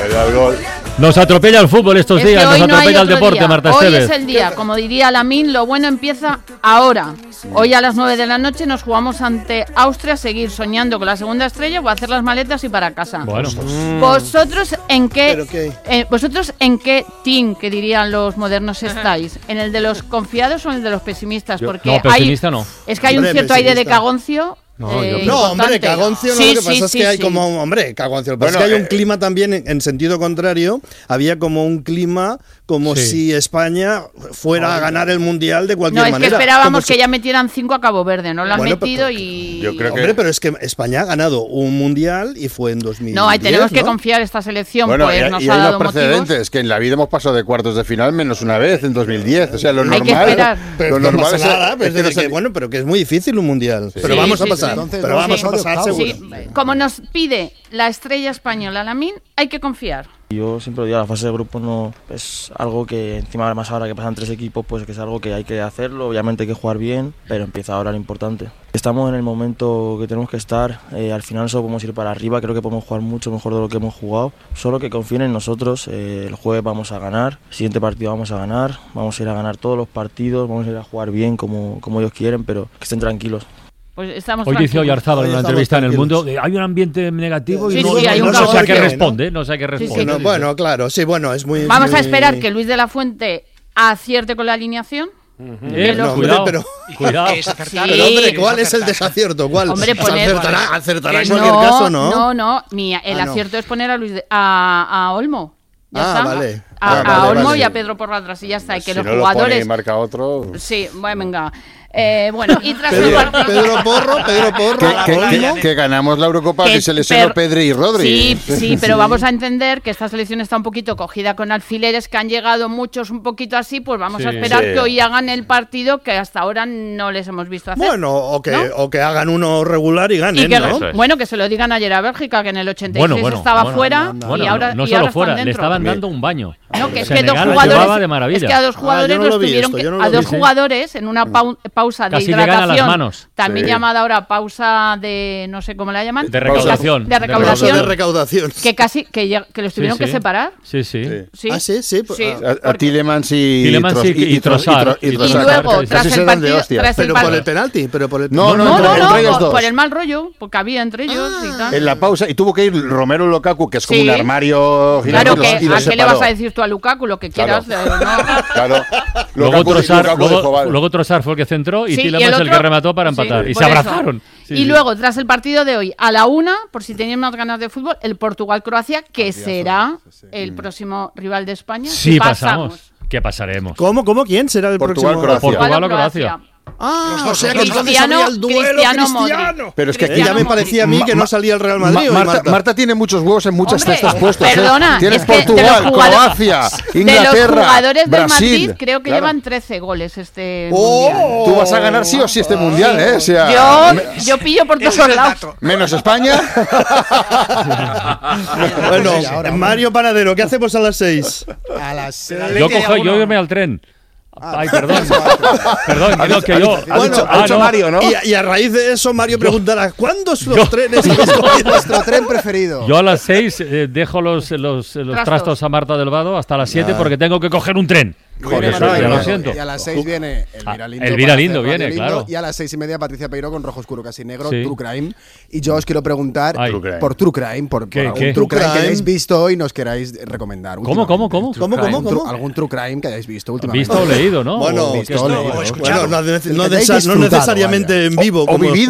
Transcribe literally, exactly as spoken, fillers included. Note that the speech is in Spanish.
Allá el gol. Nos atropella el fútbol estos Es días, que nos hoy no atropella hay el otro deporte, día. Marta Hoy Esteves. es el día, como diría Lamine, lo bueno empieza ahora. Hoy a las nueve de la noche nos jugamos ante Austria, seguir soñando con la segunda estrella o hacer las maletas y para casa. Bueno, pues... ¿Vosotros en qué, ¿Pero qué? eh, vosotros en qué team, que dirían los modernos, estáis? ¿En el de los confiados o en el de los pesimistas? Yo- Porque no, pesimista hay, no. es que hay Hombre, un cierto aire de pesimista. cagoncio. No, eh, yo- No, hombre, importante. cagoncio no, Sí, lo que pasa sí, es que sí, hay sí. como, hombre, cagoncio, lo que pasa Bueno, es que hay un eh, clima también en, en sentido contrario, había como un clima como Sí. si España fuera a ganar el Mundial de cualquier No, es que manera. esperábamos Como que si- ya metieran cinco a Cabo Verde, no lo han Bueno, metido pero- y... Yo creo que- Hombre, pero es que España ha ganado un Mundial y fue en dos mil diez, No, ahí tenemos que ¿no? confiar esta selección, Bueno, pues y, nos y ha hay dado los precedentes, motivos. que en la vida hemos pasado de cuartos de final menos una vez, en dos mil diez. O sea, lo Hay que normal... esperar. Pero lo no normal pasa es, nada, es pues que no decir se- que, bueno, pero que es muy difícil un Mundial. Pero Sí, vamos sí, a pasar, sí. Entonces, pero no vamos sé, a pasar octavos. seguro. Sí, como nos pide la estrella española Lamine, hay que confiar. Yo siempre lo digo, la fase de grupo no es algo que encima más ahora que pasan tres equipos, pues que es algo que hay que hacerlo, obviamente hay que jugar bien, pero empieza ahora lo importante. Estamos en el momento que tenemos que estar, eh, al final solo podemos ir para arriba, creo que podemos jugar mucho mejor de lo que hemos jugado, solo que confíen en nosotros, eh, el jueves vamos a ganar, el siguiente partido vamos a ganar, vamos a ir a ganar todos los partidos, vamos a ir a jugar bien como, como ellos quieren, pero que estén tranquilos. Pues estamos Hoy dice tranquilos. Oyarzábal en Hoy una estamos entrevista en El tranquilos. Mundo, eh, hay un ambiente negativo y Sí, no, sí, hay no un sé a caos. qué ¿no? responde, no sé a qué sí. responde. Bueno, bueno, claro, sí, bueno, es muy... Vamos a muy- esperar que Luis de la Fuente acierte con la alineación. Eh, No, hombre, cuidado, pero- cuidado. Sí. Pero hombre, ¿cuál es el desacierto? ¿Cuál? Hombre, poner- acertará, acertará en no, cualquier caso, ¿no? No, no, mi- el Ah, no. acierto es poner a Luis de- a, a Olmo. Ya Ah, está. vale. A, Ah, a vale, Olmo vale. y a Pedro Porratras y ya está. Y que si los no lo pone jugadores. y marca otro... Sí, bueno, venga. Eh, bueno, y tras el Pedro, partido. Pedro Porro, Pedro Porro. Que, que- Olmo. que- que ganamos la Eurocopa, Que que se lesionó per- Pedri y Rodri. Sí, sí, pero vamos a entender que esta selección está un poquito cogida con alfileres, que han llegado muchos un poquito así, pues vamos a Sí. esperar Sí. que hoy hagan el partido que hasta ahora no les hemos visto hacer. Bueno, o que, ¿no? o que hagan uno regular y ganen, Y que, ¿no? Eso es. bueno, que se lo digan ayer a Bélgica, que en el ochenta y seis Bueno, bueno, estaba bueno, fuera no, no, y ahora, no y solo ahora fuera, están le dentro. estaban dando un baño. No, que es que Senegal dos lo jugadores, llevaba de maravilla. es que a dos Ah, jugadores yo no lo los vi tuvieron esto, que, yo no a lo dos vi, sí. jugadores en una pau- pausa de Casi llegan a las hidratación, manos. también Sí. llamada ahora pausa de no sé cómo la llaman, De recaudación. de Pausa recaudación, de recaudación. que casi que, lle- que los Sí, tuvieron sí. que separar. Sí, sí. Sí. Sí. Ah, sí, sí. pues, Sí. ah, A, a Tillemans y, Tillemans Tros- y- y Trossard. y Y Y Trossard. luego, Casi tras se el dan de partido, hostias. tras el pero por el partido. penalti, pero por el No, No, entre- no, entre no, ellos por, dos. por el mal rollo, porque había entre ellos y tal. En la pausa, y tuvo que ir Romero Lukaku, que es como Sí. un armario gigante, Claro, y que los- y los ¿a qué le vas separó. a decir tú a Lukaku? Lo que Claro. quieras. eh, no. Claro. Luego Lukaku- Trossard, Lukaku luego, dijo, vale. luego Trossard fue el que centró y Sí, Tillemans el el, otro- que remató para sí, empatar. y por se eso. abrazaron. Sí, y sí. luego, tras el partido de hoy, a la una, por si tenían más ganas de fútbol, el Portugal-Croacia, que será el próximo rival de España. Sí, si pasamos. ¿Qué pasaremos? ¿Cómo, cómo, quién será el Portugal, próximo? Croacia. Portugal o Croacia. Croacia. Ah, o sea que entonces Cristiano- habría el duelo Cristiano cristiano. Pero es que Eh, aquí ya me parecía a mí que no salía el Real Madrid. Ma- hoy, Marta, Marta. Marta tiene muchos huevos en muchas Hombre, cestas puestos. ¿eh? perdona, Tienes es que de Portugal, los jugadores- Croacia, De Inglaterra, los jugadores del Brasil. Madrid, creo que Claro. llevan trece goles este ¡Oh! mundial. Tú vas a ganar sí o sí este mundial, ¿eh? O sea, Yo, me- yo pillo por todos Ese es el lados. dato. menos España. Bueno, Venga, ahora, Mario Panadero, ¿qué hacemos a las seis? A las seis. Yo Atleti hay cojo, yo alguno. irme al tren. Ay, perdón. Perdón, que no, que yo. Ha dicho, ha Ah, dicho no. Mario, ¿no? Y, y a raíz de eso, Mario preguntará: ¿cuántos los trenes habéis cogido? Nuestro tren preferido. Yo a las seis eh, dejo los, los, los trastos. Trastos. a Marta del Vado hasta las siete porque tengo que coger un tren. Muy bien, Joder, Manuel. ya lo siento. Y a las seis viene Elvira Ah, Lindo. Elvira para Lindo hacer viene, Radio claro. Lindo, y a las seis y media Patricia Peiro con Rojo Oscuro Casi Negro, Sí. True Crime. Y yo os quiero preguntar Ay. True Crime. por True Crime, por, por ¿Qué, algún qué? True Crime True que Crime. hayáis visto hoy y nos queráis recomendar. ¿Cómo, cómo, cómo? True ¿Cómo, Crime. cómo, cómo? Tru- Algún True Crime que hayáis visto últimamente. Visto o leído, ¿no? Bueno, ¿O qué? visto o leído. Bueno, no, no, El que no hayáis necesa- no disfrutado, necesariamente vaya. en vivo. O como- vivido.